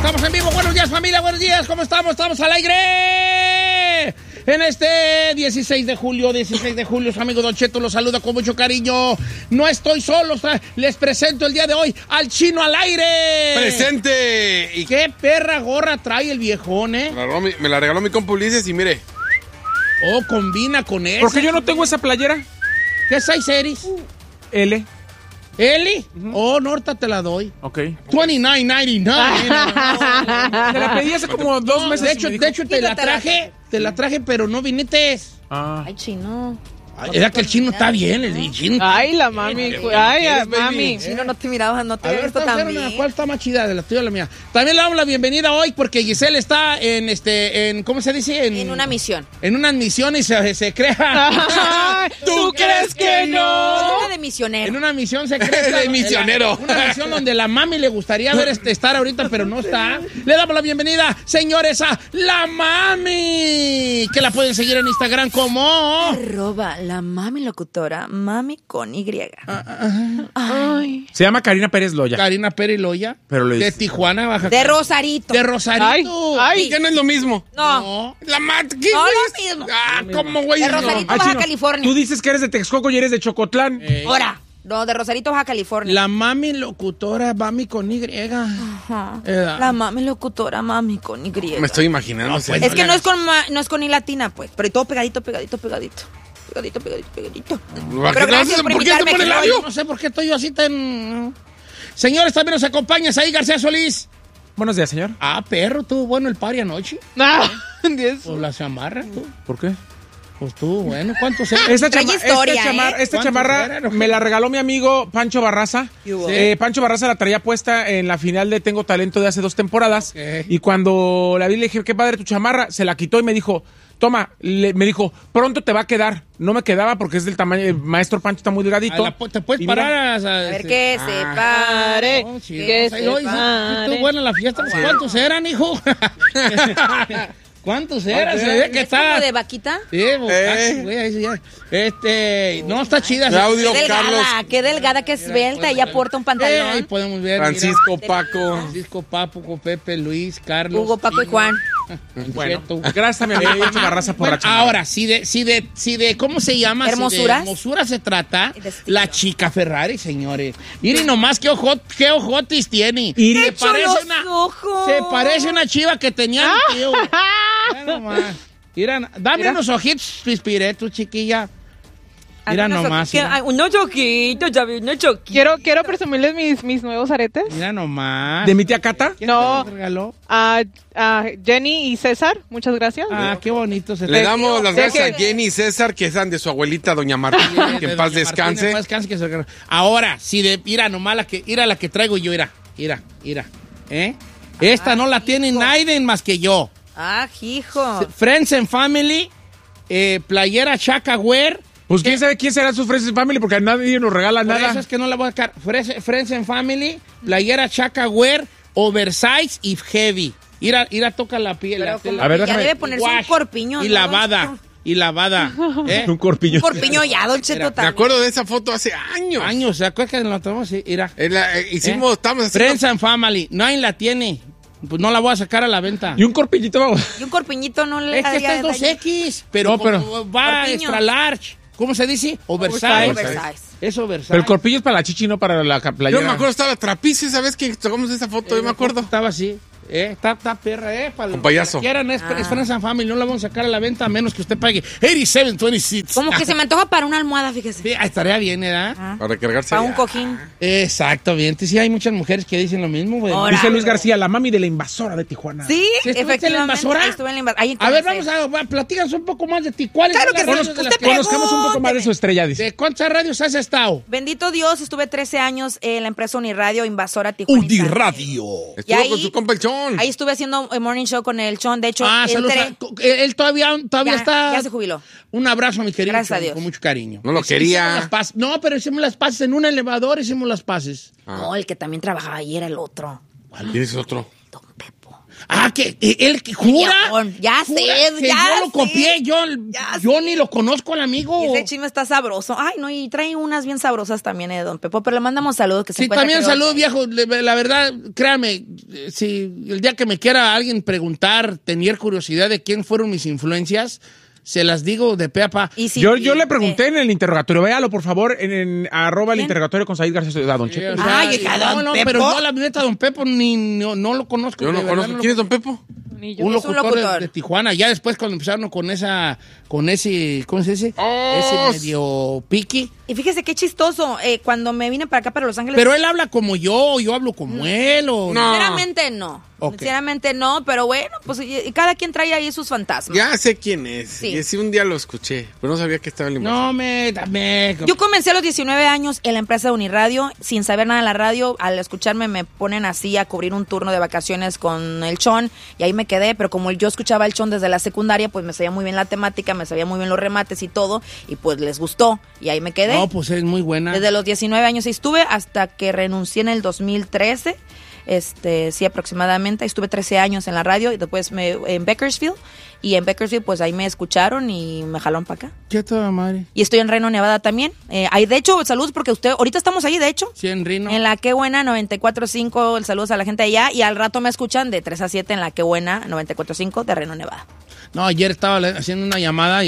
Estamos en vivo. Buenos días, familia. Buenos días. ¿Cómo estamos? Estamos al aire. En este 16 de julio, su amigo Don Cheto los saluda con mucho cariño. No estoy solo. Les presento el día de hoy al Chino al aire. ¡Presente! ¿Y qué perra gorra trae el viejón, Me la regaló mi compa Ulises y mire. Oh, combina con eso. ¿Por qué yo no tengo esa playera? ¿Qué size eres? L. ¿Eli? Oh, Norta te la doy. Ok. $29.99. Te la pedí hace como 2 meses. De hecho, te la traje, pero no vinites. Ay, Chino. Era que el Chino está bien, el Chino. Ay, la mami. Ay, mami. Chino, no te mirabas, no te A ver, había visto tan bien. ¿cuál está más chida? ¿De la tuya o la mía? También le damos la bienvenida hoy porque Giselle está en ¿cómo se dice? En una misión. En una misión y se crea. ¿Tú crees que no? Una de misionero. En una misión secreta. De misionero. Una misión donde la mami le gustaría ver estar ahorita, pero no está. Le damos la bienvenida, señores, a la mami. Que la pueden seguir en Instagram como... @ la mami locutora, mami con Y. Ay. Se llama Karina Pérez Loya. Karina Pérez Loya. Pero le de dice- Tijuana, Baja De Rosarito. De Rosarito. Ay. ¿Qué no es lo mismo? No. La mat... ¿Qué, No, güey? lo mismo. ¿Cómo, güey? De No. Rosarito, Ah, Baja Chino, California. Tú dices que eres de Texcoco y eres de Chocotlán. Ahora. No, de Rosarito, Baja California. La mami locutora, mami con Y. Ajá. Edad. La mami locutora, mami con Y. Me estoy imaginando. No, pues, Es que no es con I latina, pues. Pero todo pegadito. Pegadito. ¿Por qué Pero gracias por ¿Por qué te invitarme, pone el que labio? No sé por qué estoy yo así tan... Señores, también nos acompañas ahí, García Solís. Buenos días, señor. Ah, perro, tú, bueno, el party anoche. Ah, Dios. Pues la chamarra, tú. ¿Por qué? Pues tú, bueno, ¿cuántos eran? Esta Trae historia, esta ¿Cuántos chamarra eran? me la regaló mi amigo Pancho Barraza. Pancho Barraza la traía puesta en la final de Tengo Talento de hace 2 temporadas. Ok. Y cuando la vi le dije, qué padre tu chamarra, se la quitó y me dijo, toma, me dijo, pronto te va a quedar. No me quedaba porque es del tamaño, el maestro Pancho está muy delgadito. ¿Te puedes Y mira, parar? A ver que se pare. No, chido. Que Ay, se oye, pare. tú, buena la fiesta. Pues, ¿cuántos eran, hijo? ¿Cuántos eran? Se ve que ¿Es como está... de vaquita? Sí, casi, güey, ahí sí ya. No, está chida. Claudio, Qué delgada, Carlos, qué delgada, qué esbelta. Ella porta un Ahí pantalón. podemos ver. Francisco, mira. Paco. Francisco, Papo, Pepe, Luis, Carlos. Hugo, Paco y Juan. bueno, Cheto. gracias a mi amigo Pancho Barraza por Bueno, la chamarra. ahora, si de ¿cómo se llama? ¿Hermosuras? Si de hermosura se trata, De estilo. la chica Ferrari, señores. Miren nomás qué ojotis tiene. Y- Se parece chulos una, ojos! se parece una chiva que tenía mi tío. Mira nomás. Mira, dame unos ojitos pispiretos, chiquilla. Mira nomás. Mira, Unos choquitos, ya vi, unos choquitos. Quiero presumirles mis nuevos aretes. mira nomás. ¿De mi tía Cata? ¿Quién No. te los regaló? A Jenny y César, muchas gracias. Ah, qué bonito se Le damos las gracias que- a Jenny y César, que eran de su abuelita, doña Martín, que en paz descanse. En paz descanse, que se... Ahora, mira nomás la que traigo yo, mira. Esta no la tiene nadie más que yo. Ah, hijo. Friends and Family, playera Chaka Wear. Pues quién sabe quién será su Friends and Family porque a nadie nos regala Por eso nada. es que no la voy a sacar. Friends and Family, playera Chaka Wear, oversize y heavy. Ir a tocar la piel. Pero la como tela. A ver, que ya déjame- debe ponerse un Wash. corpiño. Y ¿no? lavada. Un corpiño. Un corpiño ya, Don Cheto, Me también. acuerdo de esa foto hace años. Años, ¿se acuerdan que la tomamos? Sí, mira. Estábamos haciendo... Friends and Family, nadie la tiene. Pues no la voy a sacar a la venta. Y un corpiñito, vamos. Y un corpiñito no le Es que esta es haría 2X, pero, No, pero- como va Corpiño. extra large. ¿Cómo se dice? Oversize. Oversize. Es oversize. Pero el corpillo es para la chichi, no para la playera. Yo me acuerdo, estaba Trapicio esa vez que tomamos esa foto, yo me acuerdo. Estaba así. Está perra, para Con payaso. quieran, es Friends and Family, no la vamos a sacar a la venta a menos que usted pague 87.26. Como que se me antoja para una almohada, fíjese. Sí, estaría bien, ¿verdad? Para recargarse. Para un cojín. Exactamente, sí, hay muchas mujeres que dicen lo mismo, güey. Ahora. Dice Luis García, la mami de la invasora de Tijuana. Sí, ¿Sí estuviste en la efectivamente. invasora? Estuve en la invasora. Ahí A ver, comencé. platícanos un poco más de ti. ¿Cuáles Claro son las que sí, radios de las usted que... Conozcamos un poco más de su estrella, dice. ¿De cuántas radios has estado? Bendito Dios, estuve 13 años en la empresa Uniradio, Invasora Tijuana. Radio. Estuvo Y ahí- con su compa el Chon. Ahí estuve haciendo el morning show con el Chon. De hecho, Saludos. Él todavía ya, está... ya se jubiló. Un abrazo a mi querido Gracias a Chon, Dios. con mucho cariño. No lo Hicimos quería. las paces. No, pero hicimos las paces en un elevador, hicimos las paces. No, el que también trabajaba ahí era el otro. ¿Tienes otro? Don Pepo. que él jura. Ya sé, que ya yo lo copié, sé. yo sé. ni lo conozco al amigo. Y ese chisme está sabroso. Ay, no, y trae unas bien sabrosas también, Don Pepo, pero le mandamos saludos. Que se Sí, encuentra, también creo. saludos, viejo. La verdad, créame, si el día que me quiera alguien preguntar, tener curiosidad de quién fueron mis influencias, se las digo de pe a pa. Y si- Yo y- le pregunté en el interrogatorio, véalo por favor, en arroba el ¿Quién? interrogatorio con Said García, Don Sí, Cheto. o sea, Ay, hija, don Pepo. pero yo la neta, don Pepo, no lo conozco. Yo de no verdad, conozco. ¿Quién es don Pepo? Ni yo. Un Es un locutor locutor. de Tijuana. Ya después cuando empezaron con ese, ¿cómo se dice? Oh, Ese medio piqui. Y fíjese qué chistoso, cuando me vine para acá, para Los Ángeles. Pero él habla como yo hablo como él. O... No. Sinceramente no. Ok. Sinceramente no, pero bueno, pues y cada quien trae ahí sus fantasmas. Ya sé quién es. Sí. Y sí, un día lo escuché, pero no sabía que estaba en la imagen. dame. Yo comencé a los 19 años en la empresa de Uniradio, sin saber nada de la radio. Al escucharme me ponen así a cubrir un turno de vacaciones con el Chon y ahí me quedé, pero como yo escuchaba el Chon desde la secundaria, pues me sabía muy bien la temática, me sabía muy bien los remates y todo, y pues les gustó y ahí me quedé. No, pues es muy buena. Desde los 19 años estuve hasta que renuncié en el 2013. Sí, aproximadamente. Estuve 13 años en la radio y después en Bakersfield. Y en Bakersfield, pues ahí me escucharon y me jalaron para acá. ¿Qué toda madre? Y estoy en Reno, Nevada también. Ahí, de hecho, saludos porque ahorita estamos ahí, de hecho. Sí, en Reno. En la Qué Buena 94.5, saludos a la gente allá. Y al rato me escuchan de 3 a 7 en la Qué Buena 94.5 de Reno, Nevada. No, ayer estaba haciendo una llamada y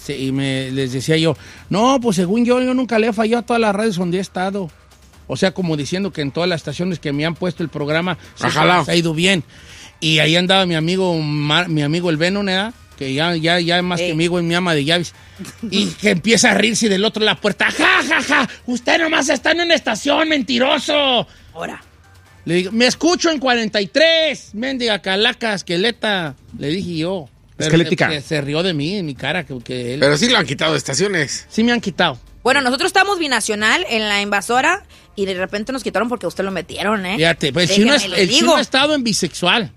les decía yo, no, pues según yo nunca le he fallado a todas las radios donde he estado. O sea, como diciendo que en todas las estaciones que me han puesto el programa se ha ido bien. Y ahí andaba mi amigo el Venom, ¿verdad? Que ya más que amigo es mi ama de llaves. Y que empieza a reírse del otro de la puerta. ¡Ja, ja, ja! Usted nomás está en una estación, mentiroso. Ahora. Le digo, me escucho en 43, mendiga calaca, esqueleta. Le dije yo. Pero Esquelética. Se rió de mí, en mi cara. Que él... Pero sí lo han quitado de estaciones. Sí me han quitado. Bueno, nosotros estamos binacional en la invasora y de repente nos quitaron porque usted lo metieron, ¿eh? Fíjate, pues el chino ha estado en bisexual.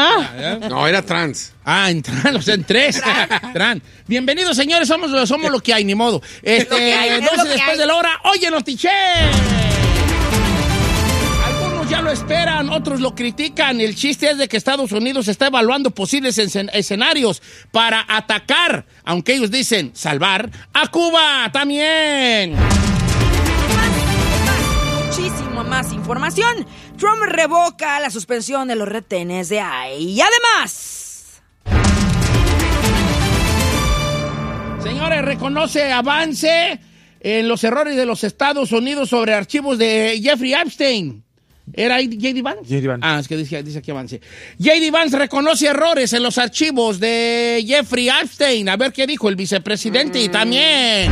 No, era trans. En trans, o sea, en tres. Trans. Bienvenidos, señores, somos lo que hay, ni modo. que hay, es 12 lo que después hay. de la hora, óyenos, tiché. Algunos ya lo esperan, otros lo critican. El chiste es de que Estados Unidos está evaluando posibles escenarios para atacar, aunque ellos dicen salvar, a Cuba también. Muchísimo más información. Trump revoca la suspensión de los retenes de ICE. Y además... Señores, reconoce avance en los errores de los Estados Unidos sobre archivos de Jeffrey Epstein. ¿Era J.D. Vance? J.D. Vance. Es que dice aquí avance. J.D. Vance reconoce errores en los archivos de Jeffrey Epstein. A ver qué dijo el vicepresidente y también...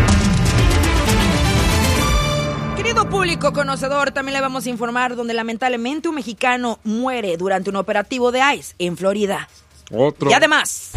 Querido público conocedor, también le vamos a informar donde lamentablemente un mexicano muere durante un operativo de ICE en Florida. Otro. Y además...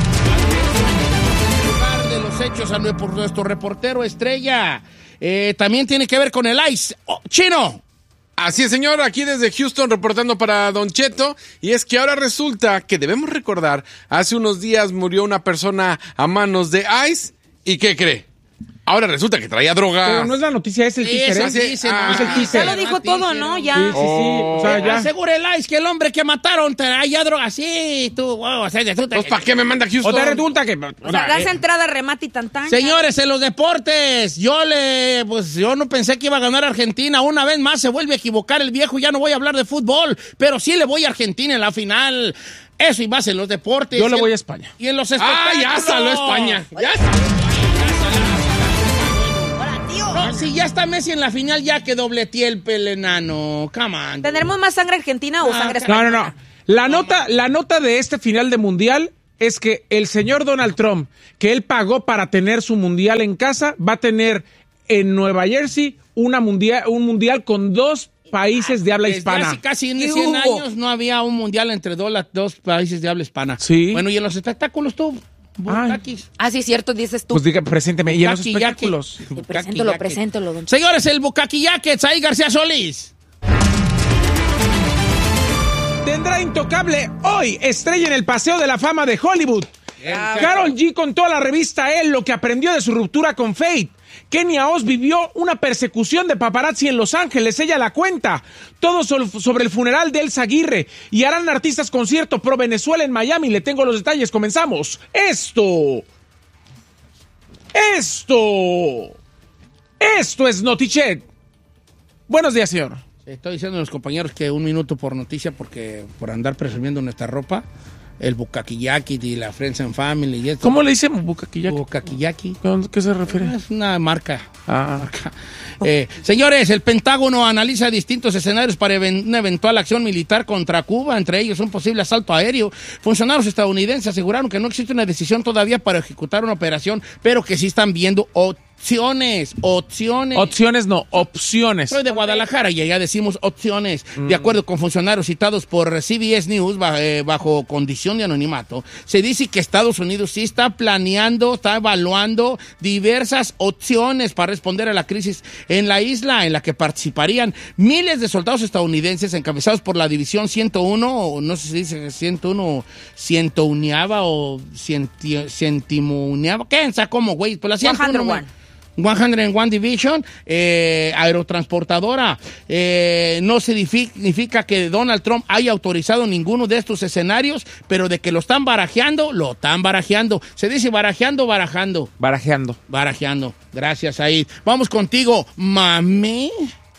de los hechos por nuestro reportero estrella. También tiene que ver con el ICE. ¡Chino! Así es, señor, aquí desde Houston reportando para Don Cheto. Y es que ahora resulta que debemos recordar, hace unos días murió una persona a manos de ICE. ¿Y qué cree? Ahora resulta que traía droga. Pero no es la noticia, es el teaser, Eso ¿eh? dice, es el no, teaser. Ya lo dijo todo, ¿no? Ya. Sí. O sea, ya. Asegura el ICE que el hombre que mataron traía droga. Sí, tú, wow, o sea, Pues, ¿para qué me manda a Houston? O te resulta que... O sea, das entrada, remate y tantán. Señores, en los deportes, yo no pensé que iba a ganar Argentina. Una vez más se vuelve a equivocar el viejo. Ya no voy a hablar de fútbol, pero sí le voy a Argentina en la final. Eso y más en los deportes. Yo le voy a España. Y en los espectáculos. ya salió España. Ya Ahora, tío. No, si ya está Messi en la final, ya que dobleteé el enano. Come on. ¿Tendremos más sangre argentina o sangre No, española? no. La nota de este final de mundial es que el señor Donald Trump, que él pagó para tener su mundial en casa, va a tener en Nueva Jersey un mundial con 2 países de habla Desde hispana. hace casi ¿Qué 100 hubo? años no había un mundial entre dos países de habla hispana. Sí. Bueno, y en los espectáculos tú, Bucaquis. Ah, sí, cierto, dices tú. Pues diga, presénteme. Y en los Bucaquillaque. espectáculos. Sí, preséntelo, don Cheto. Señores, el Bucaquillaque, Saí García Solís. Tendrá Intocable hoy estrella en el Paseo de la Fama de Hollywood. Karol G contó a la revista Elle lo que aprendió de su ruptura con Faith. Kenia Oz vivió una persecución de paparazzi en Los Ángeles, ella la cuenta. Todo sobre el funeral de Elsa Aguirre. Y harán artistas concierto pro Venezuela en Miami. Le tengo los detalles, comenzamos. Esto es Notichet. Buenos días, señor. Estoy diciendo a los compañeros que 1 minuto por noticia, porque por andar presumiendo nuestra ropa, el bucaquillaki y la Friends and Family y esto. ¿Cómo le dicen bucaquillaki? Bucaquillaki. ¿Qué se refiere? Es una marca. Señores, el Pentágono analiza distintos escenarios para una eventual acción militar contra Cuba, entre ellos un posible asalto aéreo. Funcionarios estadounidenses aseguraron que no existe una decisión todavía para ejecutar una operación, pero que sí están viendo opciones. Opciones no, opciones. Soy de Guadalajara y allá decimos opciones. De acuerdo con funcionarios citados por CBS News bajo condición de anonimato, se dice que Estados Unidos sí está planeando, está evaluando diversas opciones para responder a la crisis en la isla, en la que participarían miles de soldados estadounidenses encabezados por la División 101, o no sé si dice 101, Cientoniava o Cientimuniava, ¿qué? ¿Cómo, güey? Pues la 101. 101 Division, aerotransportadora. No significa que Donald Trump haya autorizado ninguno de estos escenarios, pero de que lo están barajeando, lo están barajeando. Se dice barajeando, barajando. Barajeando. Gracias, Aid. Vamos contigo, mami.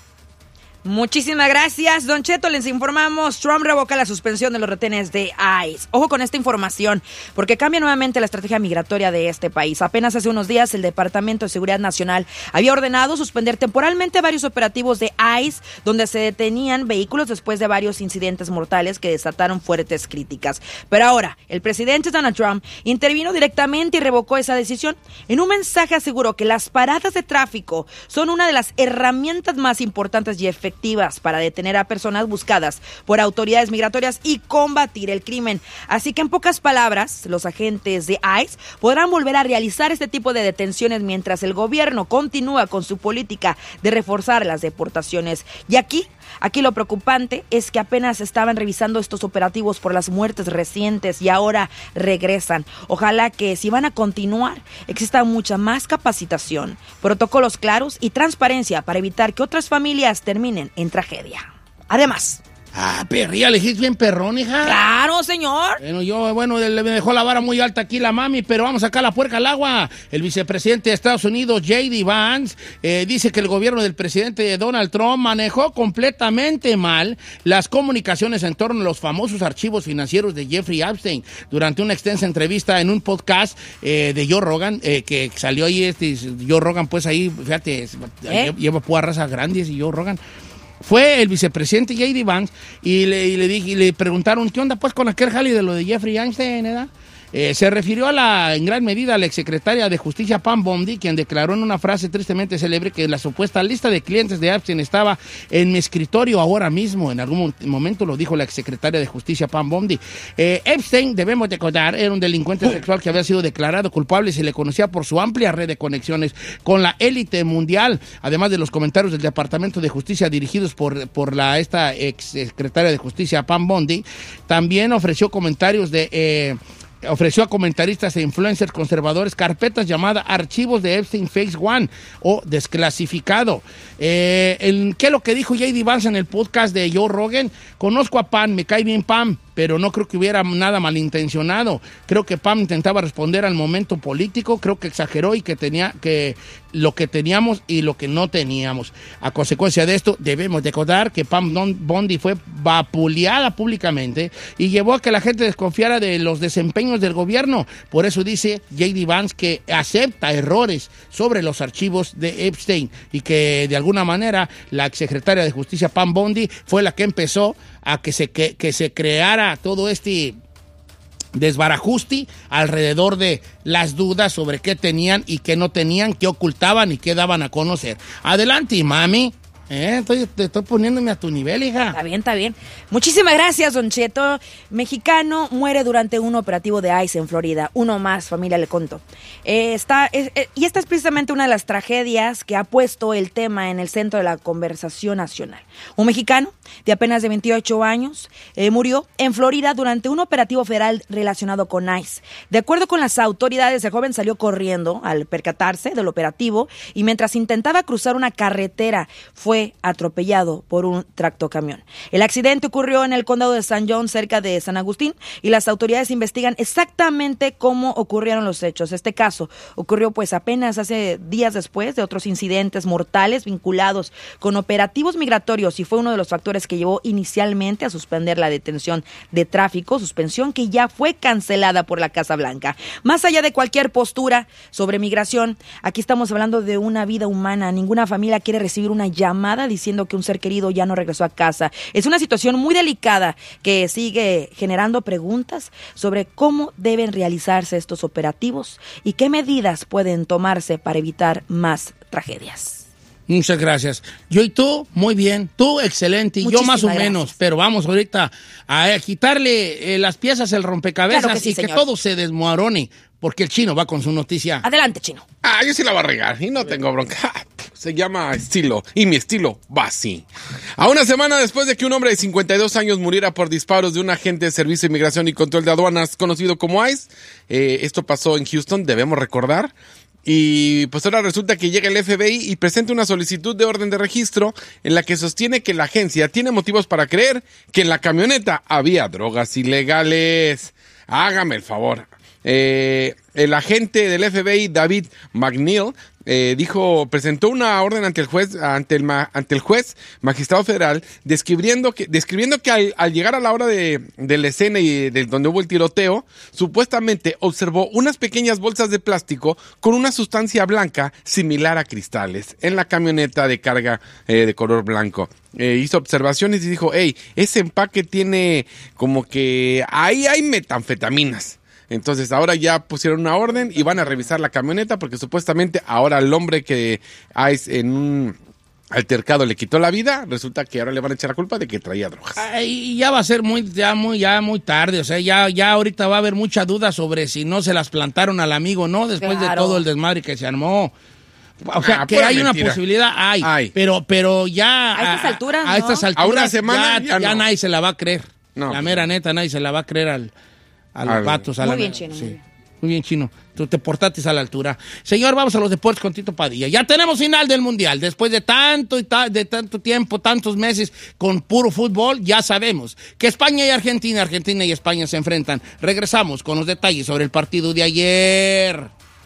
Muchísimas gracias, Don Cheto. Les informamos, Trump revoca la suspensión de los retenes de ICE. Ojo con esta información, porque cambia nuevamente la estrategia migratoria de este país. Apenas hace unos días, el Departamento de Seguridad Nacional había ordenado suspender temporalmente varios operativos de ICE, donde se detenían vehículos después de varios incidentes mortales que desataron fuertes críticas. Pero ahora, el presidente Donald Trump intervino directamente y revocó esa decisión. En un mensaje aseguró que las paradas de tráfico son una de las herramientas más importantes y efectivas para detener a personas buscadas por autoridades migratorias y combatir el crimen. Así que, en pocas palabras, los agentes de ICE podrán volver a realizar este tipo de detenciones mientras el gobierno continúa con su política de reforzar las deportaciones. Y aquí lo preocupante es que apenas estaban revisando estos operativos por las muertes recientes y ahora regresan. Ojalá que, si van a continuar, exista mucha más capacitación, protocolos claros y transparencia para evitar que otras familias terminen en tragedia. Además... perría, le dijiste bien perrón, hija. ¡Claro, señor! Bueno, me dejó la vara muy alta aquí la mami, pero vamos a sacar la puerca al agua. El vicepresidente de Estados Unidos, J.D. Vance, dice que el gobierno del presidente Donald Trump manejó completamente mal las comunicaciones en torno a los famosos archivos financieros de Jeffrey Epstein. Durante una extensa entrevista en un podcast de Joe Rogan, que salió ahí Joe Rogan, pues ahí, fíjate, lleva pura raza grandes y Joe Rogan. Fue el vicepresidente J.D. Vance y le preguntaron, ¿qué onda pues con aquel jale de lo de Jeffrey Epstein, ¿verdad? Se refirió en gran medida a la exsecretaria de Justicia Pam Bondi, quien declaró en una frase tristemente célebre que la supuesta lista de clientes de Epstein estaba en mi escritorio ahora mismo. En algún momento lo dijo la exsecretaria de Justicia Pam Bondi. Epstein, debemos recordar, era un delincuente sexual que había sido declarado culpable y se le conocía por su amplia red de conexiones con la élite mundial, además de los comentarios del Departamento de Justicia dirigidos por esta exsecretaria de Justicia Pam Bondi. También ofreció a comentaristas e influencers conservadores carpetas llamadas Archivos de Epstein Phase 1 o Desclasificado. ¿Qué es lo que dijo J.D. Vance en el podcast de Joe Rogan? Conozco a Pam, me cae bien Pam, pero no creo que hubiera nada malintencionado. Creo que Pam intentaba responder al momento político, creo que exageró y que lo que teníamos y lo que no teníamos. A consecuencia de esto, debemos recordar que Pam Bondi fue vapuleada públicamente y llevó a que la gente desconfiara de los desempeños del gobierno. Por eso dice J.D. Vance que acepta errores sobre los archivos de Epstein y que de alguna manera la exsecretaria de Justicia Pam Bondi fue la que empezó a que se creara todo este desbarajuste alrededor de las dudas sobre qué tenían y qué no tenían, qué ocultaban y qué daban a conocer. Adelante, mami. Estoy poniéndome a tu nivel, hija. Está bien. Muchísimas gracias, Don Cheto. Mexicano muere durante un operativo de ICE en Florida. Uno más, familia, le conto. Y esta es precisamente una de las tragedias que ha puesto el tema en el centro de la conversación nacional. Un mexicano de apenas de 28 años murió en Florida durante un operativo federal relacionado con ICE. De acuerdo con las autoridades, el joven salió corriendo al percatarse del operativo y mientras intentaba cruzar una carretera fue atropellado por un tractocamión. El accidente ocurrió en el condado de San John, cerca de San Agustín, y las autoridades investigan exactamente cómo ocurrieron los hechos. Este caso ocurrió pues apenas hace días después de otros incidentes mortales vinculados con operativos migratorios y fue uno de los factores que llevó inicialmente a suspender la detención de tráfico, suspensión que ya fue cancelada por la Casa Blanca. Más allá de cualquier postura sobre migración, aquí estamos hablando de una vida humana. Ninguna familia quiere recibir una llamada diciendo que un ser querido ya no regresó a casa. Es una situación muy delicada que sigue generando preguntas sobre cómo deben realizarse estos operativos y qué medidas pueden tomarse para evitar más tragedias. Muchas gracias. Yo y tú, muy bien. Tú, excelente. Y yo más o menos. Pero vamos ahorita a quitarle las piezas, el rompecabezas, claro que sí, y señor. que todo se desmorone. Porque el Chino va con su noticia. Adelante, Chino. Yo sí la voy a regar y no tengo bronca. Se llama estilo y mi estilo va así. A una semana después de que un hombre de 52 años muriera por disparos de un agente de Servicio de Inmigración y Control de Aduanas conocido como ICE, esto pasó en Houston, debemos recordar. Y pues ahora resulta que llega el FBI y presenta una solicitud de orden de registro en la que sostiene que la agencia tiene motivos para creer que en la camioneta había drogas ilegales. Hágame el favor. El agente del FBI, David McNeil, presentó una orden ante el juez magistrado federal, describiendo que al llegar a la hora de la escena y de donde hubo el tiroteo, supuestamente observó unas pequeñas bolsas de plástico con una sustancia blanca similar a cristales en la camioneta de carga de color blanco. Hizo observaciones y dijo, ese empaque tiene como que ahí hay metanfetaminas. Entonces ahora ya pusieron una orden y van a revisar la camioneta porque supuestamente ahora el hombre que en un altercado le quitó la vida, resulta que ahora le van a echar la culpa de que traía drogas. Y ya va a ser muy tarde, o sea, ya ahorita va a haber mucha duda sobre si no se las plantaron al amigo, ¿no? Después de todo el desmadre que se armó. O sea, que hay mentira. Una posibilidad, hay. Pero ya a estas alturas, a estas alturas, a una semana ya no. Nadie se la va a creer. No, la mera neta, nadie se la va a creer a los vatos. Muy bien, Chino. Sí. Muy bien, Chino. Tú te portaste a la altura. Señor, vamos a los deportes con Tito Padilla. Ya tenemos final del Mundial. Después de tanto tiempo, tantos meses con puro fútbol, ya sabemos que España y Argentina y España se enfrentan. Regresamos con los detalles sobre el partido de ayer.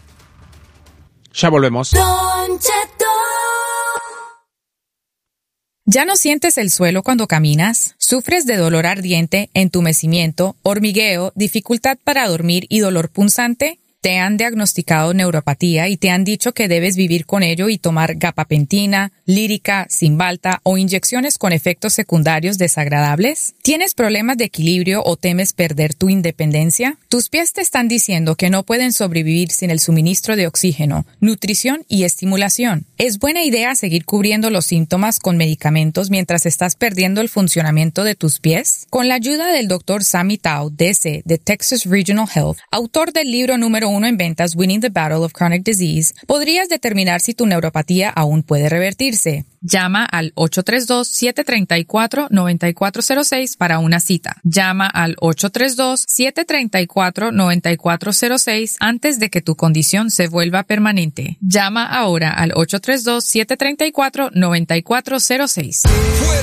Ya volvemos. Don Cheto. ¿Ya no sientes el suelo cuando caminas? ¿Sufres de dolor ardiente, entumecimiento, hormigueo, dificultad para dormir y dolor punzante? ¿Te han diagnosticado neuropatía y te han dicho que debes vivir con ello y tomar gabapentina, lírica, Cymbalta o inyecciones con efectos secundarios desagradables? ¿Tienes problemas de equilibrio o temes perder tu independencia? Tus pies te están diciendo que no pueden sobrevivir sin el suministro de oxígeno, nutrición y estimulación. Es buena idea seguir cubriendo los síntomas con medicamentos mientras estás perdiendo el funcionamiento de tus pies. Con la ayuda del Dr. Sammy Tao, DC, de Texas Regional Health, autor del libro número 1 en ventas Winning the Battle of Chronic Disease, podrías determinar si tu neuropatía aún puede revertirse. Llama al 832-734-9406 para una cita. Llama al 832-734-9406 antes de que tu condición se vuelva permanente. Llama ahora al 832-734-9406.